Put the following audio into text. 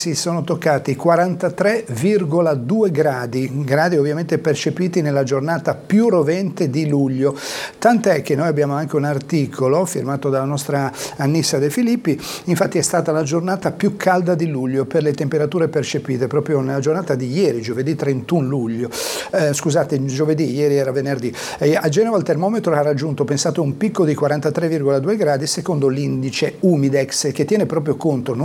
Si sono toccati 43,2 gradi ovviamente percepiti nella giornata più rovente di luglio, tant'è che noi abbiamo anche un articolo firmato dalla nostra Annissa De Filippi. Infatti è stata la giornata più calda di luglio per le temperature percepite, proprio nella giornata di ieri, giovedì 31 luglio, giovedì, ieri era venerdì. A Genova il termometro ha raggiunto, pensate, un picco di 43,2 gradi secondo l'indice Umidex, che tiene proprio conto non